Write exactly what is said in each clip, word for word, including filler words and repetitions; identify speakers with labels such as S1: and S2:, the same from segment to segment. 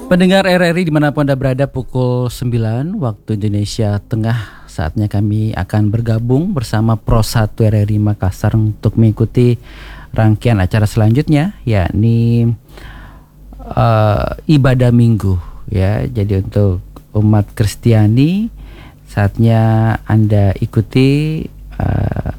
S1: Pendengar R R I dimanapun Anda berada, pukul sembilan waktu Indonesia Tengah. Saatnya kami akan bergabung bersama Pro satu R R I Makassar untuk mengikuti rangkaian acara selanjutnya, yakni uh, ibadah minggu. Ya, jadi untuk umat Kristiani saatnya Anda ikuti uh,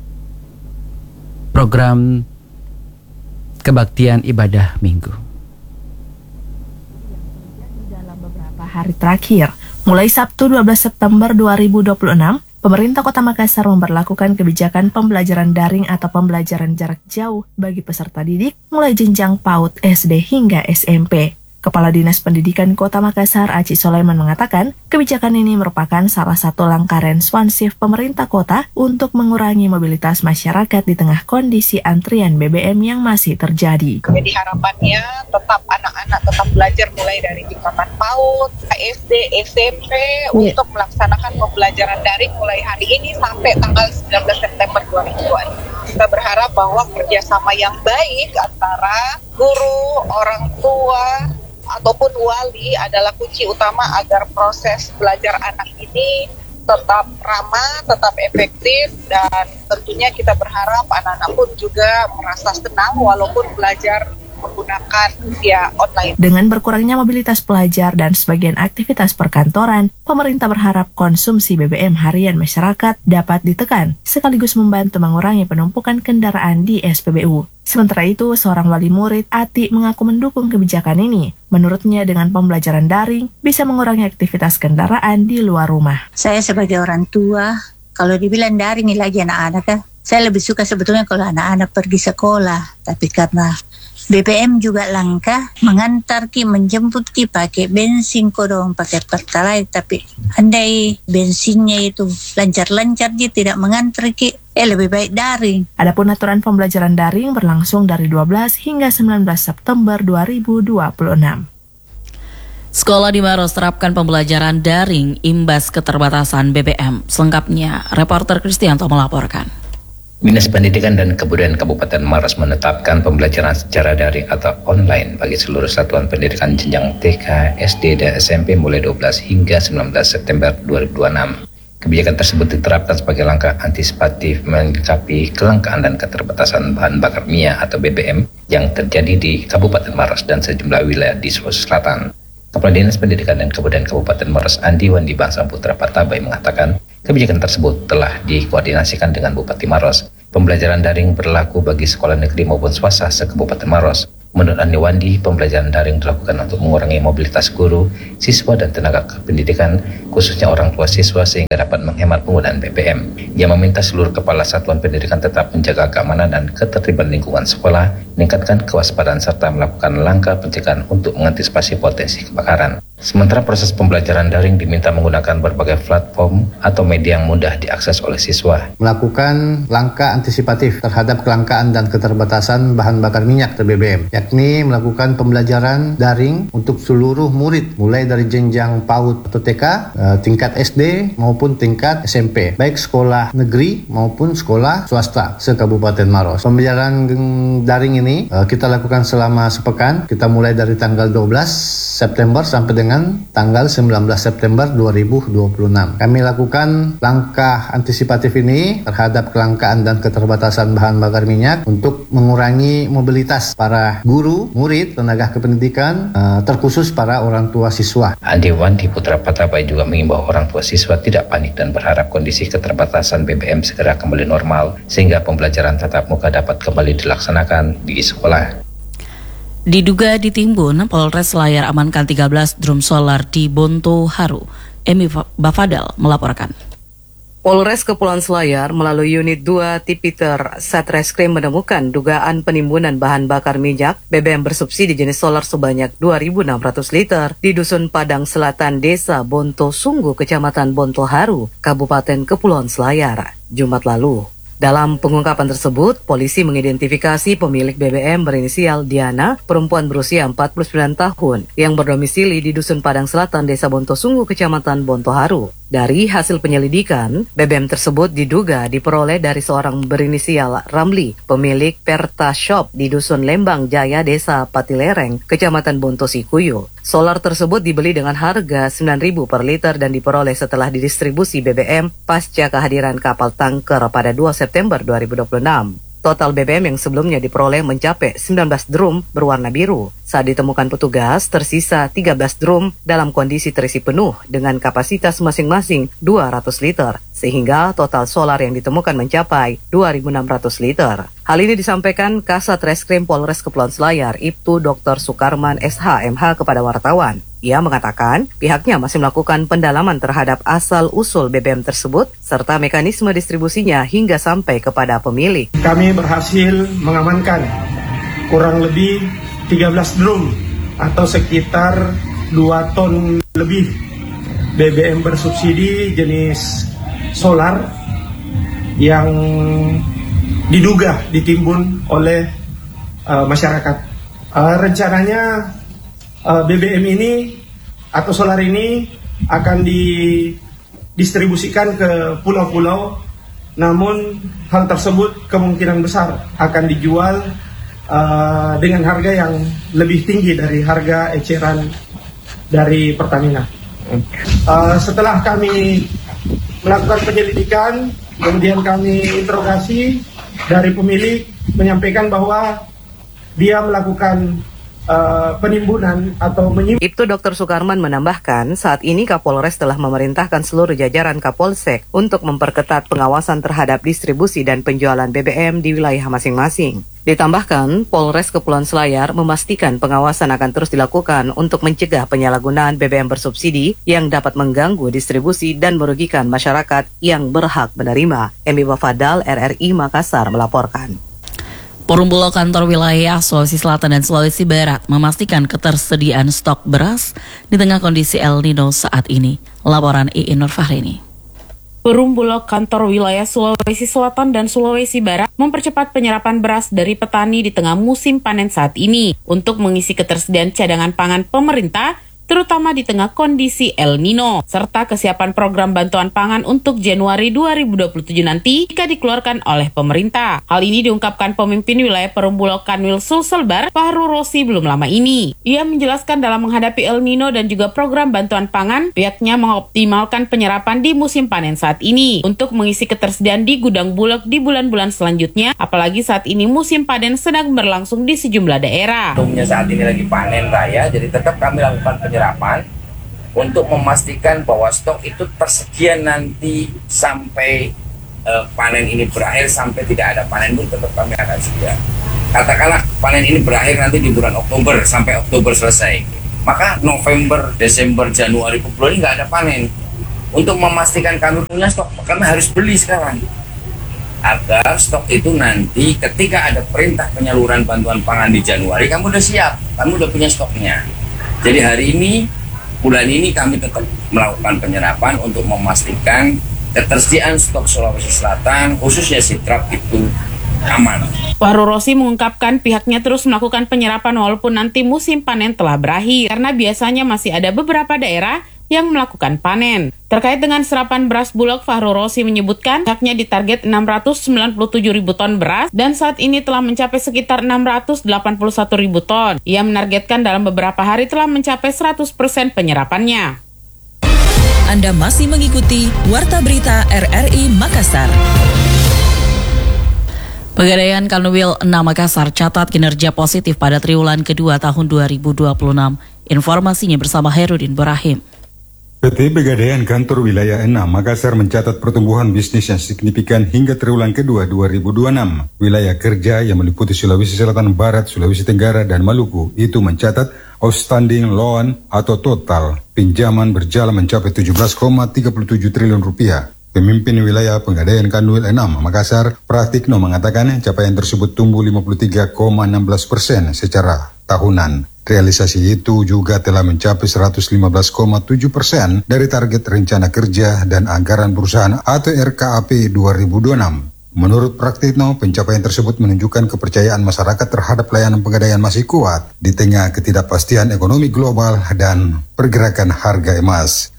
S1: program kebaktian ibadah minggu.
S2: Hari terakhir, mulai Sabtu dua belas September dua ribu dua puluh enam, pemerintah Kota Makassar memberlakukan kebijakan pembelajaran daring atau pembelajaran jarak jauh bagi peserta didik mulai jenjang PAUD, S D hingga S M P. Kepala Dinas Pendidikan Kota Makassar, Aci Soleman, mengatakan kebijakan ini merupakan salah satu langkah responsif pemerintah kota untuk mengurangi mobilitas masyarakat di tengah kondisi antrian B B M yang masih terjadi.
S3: Jadi harapannya tetap anak-anak tetap belajar mulai dari tingkatan PAUD, S D, S M P yeah. untuk melaksanakan pembelajaran daring mulai hari ini sampai tanggal sembilan belas September dua ribu dua puluh dua. Kita berharap bahwa kerjasama yang baik antara guru, orang tua, ataupun wali adalah kunci utama agar proses belajar anak ini tetap ramah, tetap efektif, dan tentunya kita berharap anak-anak pun juga merasa senang walaupun belajar menggunakan via online.
S2: Dengan berkurangnya mobilitas pelajar dan sebagian aktivitas perkantoran, pemerintah berharap konsumsi B B M harian masyarakat dapat ditekan, sekaligus membantu mengurangi penumpukan kendaraan di S P B U. Sementara itu, seorang wali murid, Ati, mengaku mendukung kebijakan ini. Menurutnya, dengan pembelajaran daring bisa mengurangi aktivitas kendaraan di luar rumah.
S4: Saya sebagai orang tua, kalau dibilang daring lagi anak-anak, kan, saya lebih suka sebetulnya kalau anak-anak pergi sekolah. Tapi karena B B M juga langka, mengantar ki, menjemput ki, pakai bensin kodong, pakai pertalite. Tapi andai bensinnya itu lancar-lancar, dia tidak mengantar ki, eh lebih baik daring.
S2: Adapun aturan pembelajaran daring berlangsung dari dua belas hingga sembilan belas September dua ribu dua puluh enam.
S5: Sekolah di Maros terapkan pembelajaran daring imbas keterbatasan B B M. Selengkapnya, reporter Kristianto melaporkan.
S6: Dinas Pendidikan dan Kebudayaan Kabupaten Maros menetapkan pembelajaran secara daring atau online bagi seluruh satuan pendidikan jenjang T K, S D, dan S M P mulai dua belas hingga sembilan belas September dua ribu dua puluh enam. Kebijakan tersebut diterapkan sebagai langkah antisipatif menyikapi kelangkaan dan keterbatasan bahan bakar minyak atau B B M yang terjadi di Kabupaten Maros dan sejumlah wilayah di Sulawesi Selatan. Kepala Dinas Pendidikan dan Kebudayaan Kabupaten Maros, Andi Wandi Bangsa Putra Patabai, mengatakan kebijakan tersebut telah dikoordinasikan dengan Bupati Maros. Pembelajaran daring berlaku bagi sekolah negeri maupun swasta se-Kabupaten Maros. Menurut Andi Wandi, pembelajaran daring dilakukan untuk mengurangi mobilitas guru, siswa, dan tenaga kependidikan, khususnya orang tua siswa, sehingga dapat menghemat penggunaan B B M. Ia meminta seluruh kepala satuan pendidikan tetap menjaga keamanan dan ketertiban lingkungan sekolah, meningkatkan kewaspadaan serta melakukan langkah pencegahan untuk mengantisipasi potensi kebakaran. Sementara proses pembelajaran daring diminta menggunakan berbagai platform atau media yang mudah diakses oleh siswa.
S7: Melakukan langkah antisipatif terhadap kelangkaan dan keterbatasan bahan bakar minyak atau B B M, yakni melakukan pembelajaran daring untuk seluruh murid mulai dari jenjang PAUD atau T K, tingkat S D maupun tingkat S M P, baik sekolah negeri maupun sekolah swasta se-Kabupaten Maros. Pembelajaran daring ini kita lakukan selama sepekan. Kita mulai dari tanggal dua belas September sampai dengan dengan tanggal sembilan belas September dua ribu dua puluh enam. Kami lakukan langkah antisipatif ini terhadap kelangkaan dan keterbatasan bahan bakar minyak untuk mengurangi mobilitas para guru, murid, tenaga kependidikan, terkhusus para orang tua siswa.
S6: Andi Wandi Putra Patabai juga mengimbau orang tua siswa tidak panik dan berharap kondisi keterbatasan B B M segera kembali normal sehingga pembelajaran tatap muka dapat kembali dilaksanakan di sekolah.
S5: Diduga ditimbun, Polres Selayar amankan tiga belas drum solar di Bonto Haru. Emi Bafadal melaporkan.
S8: Polres Kepulauan Selayar melalui unit dua Tipiter Satreskrim menemukan dugaan penimbunan bahan bakar minyak B B M bersubsidi jenis solar sebanyak dua ribu enam ratus liter di Dusun Padang Selatan, Desa Bonto Sunggu, Kecamatan Bonto Haru, Kabupaten Kepulauan Selayar, Jumat lalu. Dalam pengungkapan tersebut, polisi mengidentifikasi pemilik B B M berinisial Diana, perempuan berusia empat puluh sembilan tahun, yang berdomisili di Dusun Padang Selatan, Desa Bonto Sunggu, Kecamatan Bonto Haru. Dari hasil penyelidikan, B B M tersebut diduga diperoleh dari seorang berinisial Ramli, pemilik Perta Shop di Dusun Lembang Jaya, Desa Patilereng, Kecamatan Bontosikuyu. Solar tersebut dibeli dengan harga sembilan ribu per liter dan diperoleh setelah didistribusi B B M pasca kehadiran kapal tanker pada dua September dua ribu dua puluh enam. Total B B M yang sebelumnya diperoleh mencapai sembilan belas drum berwarna biru. Saat ditemukan petugas, tersisa tiga belas drum dalam kondisi terisi penuh dengan kapasitas masing-masing dua ratus liter, sehingga total solar yang ditemukan mencapai dua ribu enam ratus liter. Hal ini disampaikan Kasat Reskrim Polres Kepulauan Selayar, Ibtu Doktor Sukarman S H M H kepada wartawan. Ia mengatakan pihaknya masih melakukan pendalaman terhadap asal-usul B B M tersebut serta mekanisme distribusinya hingga sampai kepada pemilik.
S9: Kami berhasil mengamankan kurang lebih tiga belas drum atau sekitar dua ton lebih B B M bersubsidi jenis solar yang diduga ditimbun oleh uh, masyarakat. Uh, rencananya uh, B B M ini atau solar ini akan didistribusikan ke pulau-pulau, namun hal tersebut kemungkinan besar akan dijual uh, dengan harga yang lebih tinggi dari harga eceran dari Pertamina. Uh, setelah kami melakukan penyelidikan, kemudian kami interogasi, dari pemilik menyampaikan bahwa dia melakukan uh, penimbunan atau menyimpan.
S8: Ibtu Doktor Sukarman menambahkan, saat ini Kapolres telah memerintahkan seluruh jajaran Kapolsek untuk memperketat pengawasan terhadap distribusi dan penjualan B B M di wilayah masing-masing. Ditambahkan, Polres Kepulauan Selayar memastikan pengawasan akan terus dilakukan untuk mencegah penyalahgunaan B B M bersubsidi yang dapat mengganggu distribusi dan merugikan masyarakat yang berhak menerima. M I Wafadal, R R I Makassar melaporkan.
S5: Perumbulok Kantor Wilayah Sulawesi Selatan dan Sulawesi Barat memastikan ketersediaan stok beras di tengah kondisi El Nino saat ini. Laporan Iin Nurfahrini.
S10: Perumbulok Kantor Wilayah Sulawesi Selatan dan Sulawesi Barat mempercepat penyerapan beras dari petani di tengah musim panen saat ini untuk mengisi ketersediaan cadangan pangan pemerintah, terutama di tengah kondisi El Nino, serta kesiapan program bantuan pangan untuk Januari dua ribu dua puluh tujuh nanti jika dikeluarkan oleh pemerintah. Hal ini diungkapkan pemimpin wilayah Perumbulok Kanwil Sulselbar, Fahru Rosi, belum lama ini. Ia menjelaskan dalam menghadapi El Nino dan juga program bantuan pangan, pihaknya mengoptimalkan penyerapan di musim panen saat ini untuk mengisi ketersediaan di gudang bulog di bulan-bulan selanjutnya, apalagi saat ini musim panen sedang berlangsung di sejumlah daerah.
S11: Untungnya saat ini lagi panen raya, jadi tetap kami lakukan penyerapan penyerapan untuk memastikan bahwa stok itu tersedia nanti sampai uh, panen ini berakhir, sampai tidak ada panen pun tetap kami akan sedia. Katakanlah panen ini berakhir nanti di bulan Oktober sampai Oktober selesai, maka November, Desember, Januari, Februari nggak ada panen. Untuk memastikan kami punya stok, kami harus beli sekarang agar stok itu nanti ketika ada perintah penyaluran bantuan pangan di Januari, kamu udah siap, kamu udah punya stoknya. Jadi hari ini, bulan ini kami tetap melakukan penyerapan untuk memastikan ketersediaan stok Sulawesi Selatan, khususnya Sitrap, itu aman.
S10: Fahru Rosi mengungkapkan pihaknya terus melakukan penyerapan walaupun nanti musim panen telah berakhir, karena biasanya masih ada beberapa daerah yang melakukan panen. Terkait dengan serapan beras Bulog, Fahru Rosi menyebutkan pihaknya ditarget enam ratus sembilan puluh tujuh ribu ton beras dan saat ini telah mencapai sekitar enam ratus delapan puluh satu ribu ton. Ia menargetkan dalam beberapa hari telah mencapai seratus persen penyerapannya.
S12: Anda masih mengikuti Warta Berita R R I Makassar.
S5: Pegadaian Kanwil enam Makassar catat kinerja positif pada triwulan kedua tahun dua ribu dua puluh enam. Informasinya bersama Herudin Borahim.
S13: P T Pegadaian Kantor Wilayah enam Makassar mencatat pertumbuhan bisnis yang signifikan hingga triwulan kedua dua ribu dua puluh enam. Wilayah kerja yang meliputi Sulawesi Selatan, Barat, Sulawesi Tenggara, dan Maluku itu mencatat outstanding loan atau total pinjaman berjalan mencapai tujuh belas koma tiga tujuh triliun rupiah. Pemimpin wilayah Pegadaian Kanwil enam Makassar, Pratikno, mengatakan capaian tersebut tumbuh lima puluh tiga koma enam belas persen secara tahunan. Realisasi itu juga telah mencapai seratus lima belas koma tujuh persen dari target rencana kerja dan anggaran perusahaan atau R K A P dua ribu dua puluh enam. Menurut Pratikno, pencapaian tersebut menunjukkan kepercayaan masyarakat terhadap layanan pegadaian masih kuat di tengah ketidakpastian ekonomi global dan pergerakan harga emas.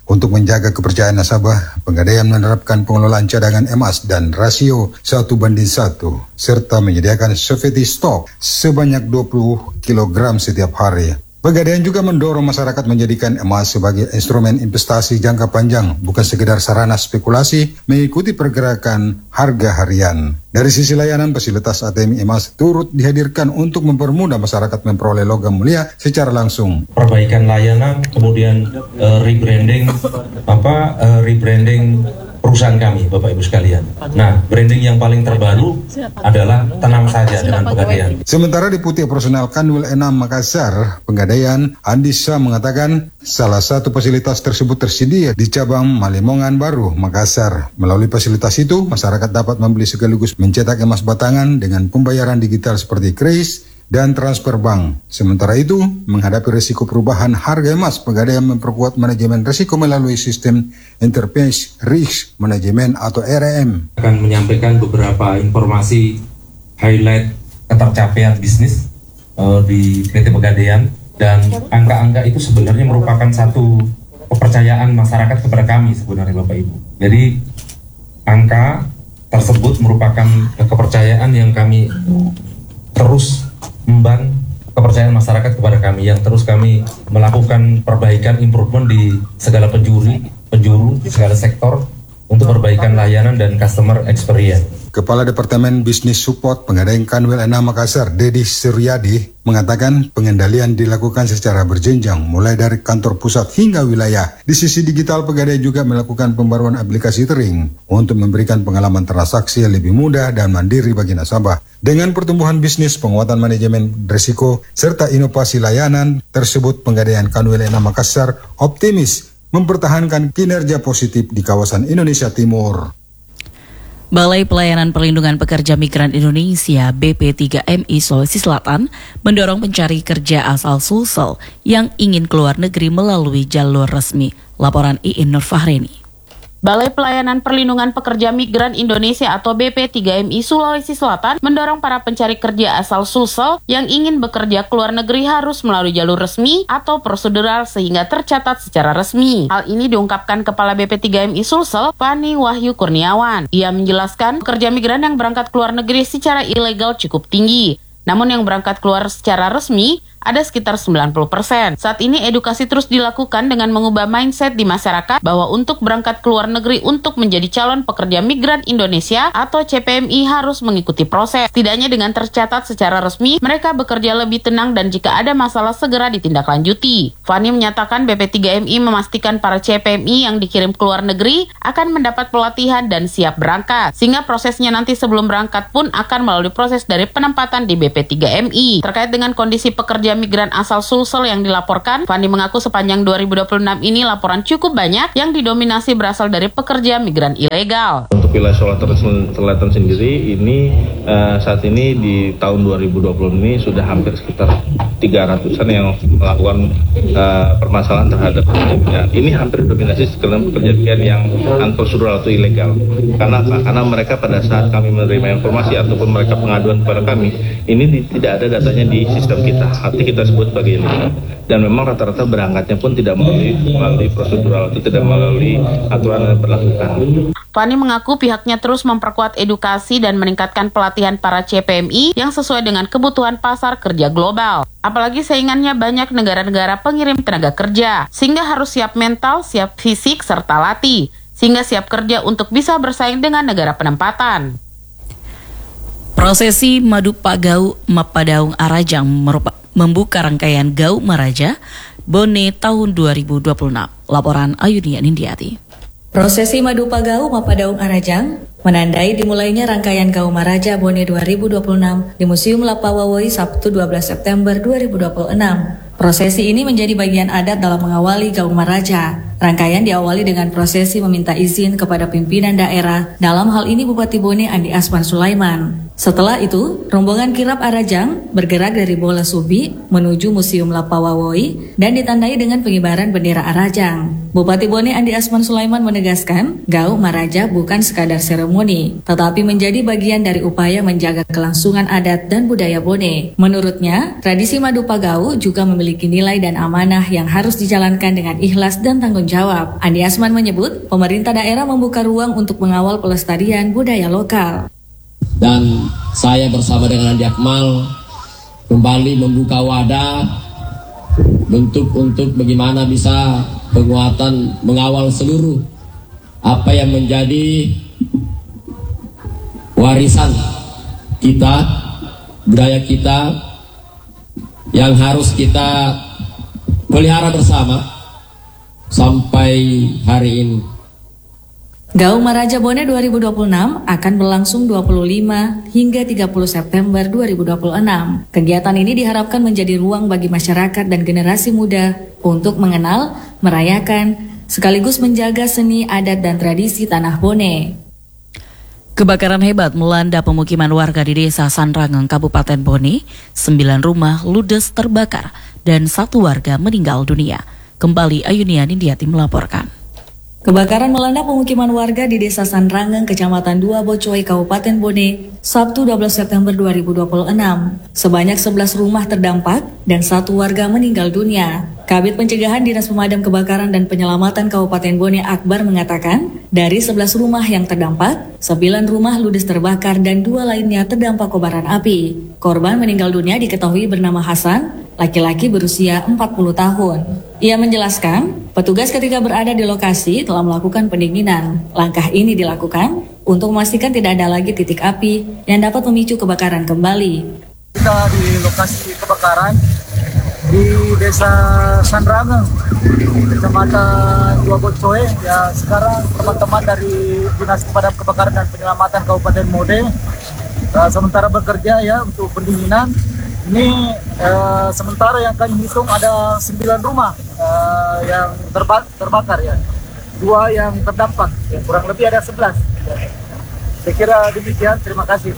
S13: Untuk menjaga kepercayaan nasabah, Pegadaian menerapkan pengelolaan cadangan emas dan rasio satu banding satu, serta menyediakan safety stock sebanyak dua puluh kilogram setiap hari. Pegadaian juga mendorong masyarakat menjadikan emas sebagai instrumen investasi jangka panjang, bukan sekedar sarana spekulasi mengikuti pergerakan harga harian. Dari sisi layanan, fasilitas A T M emas turut dihadirkan untuk mempermudah masyarakat memperoleh logam mulia secara langsung.
S14: Perbaikan layanan, kemudian uh, rebranding, apa uh, rebranding perusahaan kami, Bapak Ibu sekalian. Nah, branding yang paling terbaru adalah Tenang Saja dengan Pegadaian.
S13: Sementara Deputi Operasional Kanwil enam Makassar, Pegadaian, Andisa mengatakan salah satu fasilitas tersebut tersedia di cabang Malimongan Baru, Makassar. Melalui fasilitas itu, masyarakat dapat membeli sekaligus mencetak emas batangan dengan pembayaran digital seperti kris dan transfer bank. Sementara itu, menghadapi risiko perubahan harga emas, Pegadaian memperkuat manajemen risiko melalui sistem Enterprise Risk Management atau R M.
S14: Akan menyampaikan beberapa informasi highlight ketercapaian bisnis uh, di P T Pegadaian, dan angka-angka itu sebenarnya merupakan satu kepercayaan masyarakat kepada kami sebenarnya, Bapak Ibu. Jadi angka tersebut merupakan kepercayaan yang kami terus memban kepercayaan masyarakat kepada kami, yang terus kami melakukan perbaikan improvement di segala penjuru, penjuru di segala sektor untuk perbaikan layanan dan customer experience.
S13: Kepala Departemen Bisnis Support Pegadaian Kanwil enam Makassar, Dedi Suryadi, mengatakan pengendalian dilakukan secara berjenjang mulai dari kantor pusat hingga wilayah. Di sisi digital, Pegadaian juga melakukan pembaruan aplikasi Tering untuk memberikan pengalaman transaksi yang lebih mudah dan mandiri bagi nasabah. Dengan pertumbuhan bisnis, penguatan manajemen risiko, serta inovasi layanan tersebut, Pegadaian Kanwil enam Makassar optimis mempertahankan kinerja positif di kawasan Indonesia Timur.
S5: Balai Pelayanan Perlindungan Pekerja Migran Indonesia B P tiga M I Sulawesi Selatan mendorong pencari kerja asal Sulsel yang ingin keluar negeri melalui jalur resmi. Laporan Iin Nurfahreni.
S10: Balai Pelayanan Perlindungan Pekerja Migran Indonesia atau B P tiga M I Sulawesi Selatan mendorong para pencari kerja asal Sulsel yang ingin bekerja keluar negeri harus melalui jalur resmi atau prosedural sehingga tercatat secara resmi. Hal ini diungkapkan Kepala B P tiga M I Sulsel, Fani Wahyu Kurniawan. Ia menjelaskan pekerja migran yang berangkat keluar negeri secara ilegal cukup tinggi. Namun yang berangkat keluar secara resmi ada sekitar sembilan puluh persen. Saat ini edukasi terus dilakukan dengan mengubah mindset di masyarakat bahwa untuk berangkat ke luar negeri untuk menjadi calon pekerja migran Indonesia atau C P M I harus mengikuti proses. Setidaknya dengan tercatat secara resmi, mereka bekerja lebih tenang dan jika ada masalah segera ditindaklanjuti. Fani menyatakan B P tiga M I memastikan para C P M I yang dikirim ke luar negeri akan mendapat pelatihan dan siap berangkat. Sehingga prosesnya nanti sebelum berangkat pun akan melalui proses dari penempatan di B P tiga M I. Terkait dengan kondisi pekerja migran asal Sulsel yang dilaporkan, Fandi mengaku sepanjang dua ribu dua puluh enam ini laporan cukup banyak yang didominasi berasal dari pekerja migran ilegal.
S15: Untuk wilayah Sulawesi Selatan sendiri ini uh, saat ini di tahun dua ribu dua puluh ini sudah hampir sekitar tiga ratusan yang melakukan uh, permasalahan terhadap pekerja migran. Ini hampir dominasi sekalian pekerja migran yang unprocedural atau ilegal. Karena karena mereka pada saat kami menerima informasi ataupun mereka pengaduan kepada kami, ini di, tidak ada datanya di sistem kita. Artinya kita sebut sebagai ilegal. Dan memang rata-rata berangkatnya pun tidak melalui, melalui prosedural atau tidak melalui aturan yang diberlakukan.
S10: Fani mengaku pihaknya terus memperkuat edukasi dan meningkatkan pelatihan para C P M I yang sesuai dengan kebutuhan pasar kerja global. Apalagi saingannya banyak negara-negara pengirim tenaga kerja, sehingga harus siap mental, siap fisik, serta latih, sehingga siap kerja untuk bisa bersaing dengan negara penempatan.
S5: Prosesi Madu Pagau Mapadaung Arajang merupakan membuka rangkaian Gau Maraja Bone tahun dua ribu dua puluh enam. Laporan Ayunia Nindiati.
S16: Prosesi Madu Pagau Mapadaung Arajang menandai dimulainya rangkaian Gau Maraja Bone dua ribu dua puluh enam di Museum Lapawawoi Sabtu dua belas September dua ribu dua puluh enam. Prosesi ini menjadi bagian adat dalam mengawali Gau Maraja. Rangkaian diawali dengan prosesi meminta izin kepada pimpinan daerah, dalam hal ini Bupati Bone Andi Asman Sulaiman. Setelah itu, rombongan kirap Arajang bergerak dari Bola Subi menuju Museum Lapawawoi dan ditandai dengan pengibaran bendera Arajang. Bupati Bone Andi Asman Sulaiman menegaskan, Gau Maraja bukan sekadar seremoni, tetapi menjadi bagian dari upaya menjaga kelangsungan adat dan budaya Bone. Menurutnya, tradisi Madu Pagau juga memiliki nilai dan amanah yang harus dijalankan dengan ikhlas dan tanggung jawab. Andi Asman menyebut, pemerintah daerah membuka ruang untuk mengawal pelestarian budaya lokal.
S17: Dan saya bersama dengan Andi Akmal kembali membuka wadah bentuk untuk bagaimana bisa penguatan mengawal seluruh apa yang menjadi warisan kita, budaya kita yang harus kita pelihara bersama sampai hari ini.
S16: Gau Maraja Bone dua ribu dua puluh enam akan berlangsung dua puluh lima hingga tiga puluh September dua ribu dua puluh enam. Kegiatan ini diharapkan menjadi ruang bagi masyarakat dan generasi muda untuk mengenal, merayakan, sekaligus menjaga seni, adat, dan tradisi tanah Bone.
S5: Kebakaran hebat melanda pemukiman warga di Desa Sanrangeng, Kabupaten Bone. Sembilan rumah ludes terbakar dan satu warga meninggal dunia. Kembali Ayunia Nindiati melaporkan.
S16: Kebakaran melanda pemukiman warga di Desa Sanrangeng, Kecamatan Dua Bocoy, Kabupaten Bone, Sabtu dua belas September dua ribu dua puluh enam. Sebanyak sebelas rumah terdampak dan satu warga meninggal dunia. Kabid Pencegahan Dinas Pemadam Kebakaran dan Penyelamatan Kabupaten Bone Akbar mengatakan, dari sebelas rumah yang terdampak, sembilan rumah ludes terbakar dan dua lainnya terdampak kobaran api. Korban meninggal dunia diketahui bernama Hasan, laki-laki berusia empat puluh tahun. Ia menjelaskan, petugas ketika berada di lokasi telah melakukan pendinginan. Langkah ini dilakukan untuk memastikan tidak ada lagi titik api yang dapat memicu kebakaran kembali.
S18: Kita di lokasi kebakaran di Desa Sanrangeng, Kecamatan Dua Bocoy. Ya, sekarang teman-teman dari Dinas Pemadam Kebakaran dan Penyelamatan Kabupaten Bone uh, sementara bekerja ya untuk pendinginan. Ini uh, sementara yang kami hitung ada sembilan rumah uh, yang terba terbakar ya, dua yang terdampak, ya, kurang lebih ada sebelas. Saya kira demikian, terima kasih.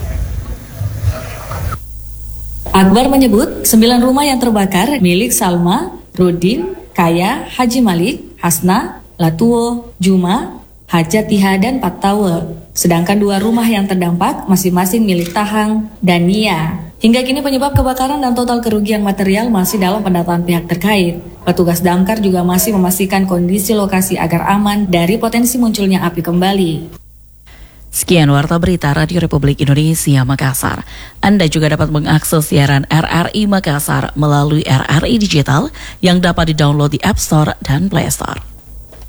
S16: Akbar menyebut sembilan rumah yang terbakar milik Salma, Rudin, Kaya, Haji Malik, Hasna, Latuo, Juma, Hajatiha, dan Pattawe. Sedangkan dua rumah yang terdampak masing-masing milik Tahang dan Nia. Hingga kini penyebab kebakaran dan total kerugian material masih dalam pendataan pihak terkait. Petugas damkar juga masih memastikan kondisi lokasi agar aman dari potensi munculnya api kembali.
S5: Sekian Warta Berita Radio Republik Indonesia Makassar. Anda juga dapat mengakses siaran R R I Makassar melalui R R I Digital yang dapat didownload di App Store dan Play Store.